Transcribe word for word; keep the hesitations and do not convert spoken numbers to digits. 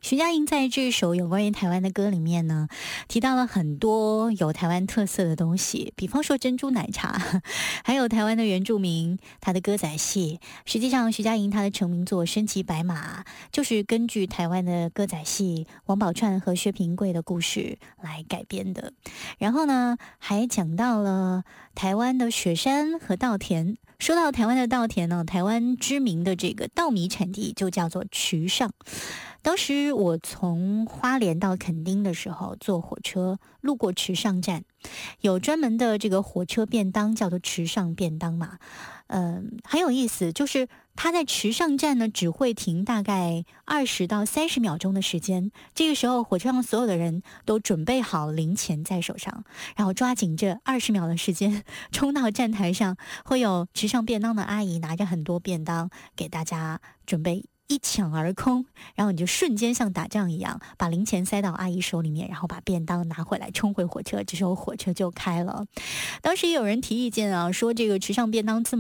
徐佳莹在这首有关于台湾的歌里面呢，提到了很多有台湾特色的东西，比方说珍珠奶茶，还有台湾的原住民，他的歌仔戏。实际上，徐佳莹她的成名作《身骑白马》就是根据台湾的歌仔戏王宝钏和薛平贵的故事来改编的。然后呢，还讲到了台湾的雪山和稻田。说到台湾的稻田呢，台湾知名的这个稻米产地就叫做池上。当时我从花莲到垦丁的时候，坐火车路过池上站，有专门的这个火车便当，叫做池上便当嘛。嗯，很有意思，就是它在池上站呢，只会停大概二十到三十秒钟的时间。这个时候，火车上所有的人都准备好零钱在手上，然后抓紧这二十秒的时间，冲到站台上，会有池上便当的阿姨拿着很多便当给大家准备。一抢而空，然后你就瞬间像打仗一样，把零钱塞到阿姨手里面，然后把便当拿回来，冲回火车，这时候火车就开了。当时也有人提意见啊，说这个池上便当这么